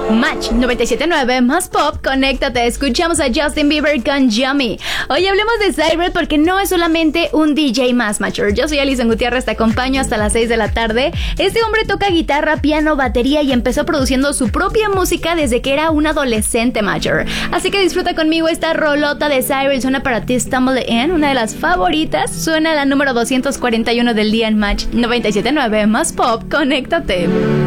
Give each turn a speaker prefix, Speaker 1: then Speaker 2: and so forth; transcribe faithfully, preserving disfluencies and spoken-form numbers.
Speaker 1: Match noventa y siete punto nueve más pop, conéctate. Escuchamos a Justin Bieber con Yummy. Hoy hablemos de Cyril porque no es solamente un D J más mature. Yo soy Alison Gutiérrez, te acompaño hasta las seis de la tarde. Este hombre toca guitarra, piano, batería y empezó produciendo su propia música desde que era un adolescente mature. Así que disfruta conmigo esta rolota de Cyril. Suena para ti Stumble In, una de las favoritas. Suena la número doscientos cuarenta y uno del día en Match noventa y siete punto nueve más pop, conéctate.